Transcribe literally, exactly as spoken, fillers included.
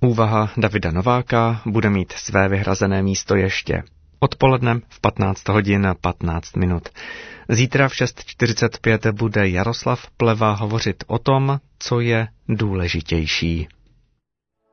Úvaha Davida Nováka bude mít své vyhrazené místo ještě odpoledne v patnáct hodin a patnáct minut. Zítra v šest čtyřicet pět bude Jaroslav Pleva hovořit o tom, co je důležitější.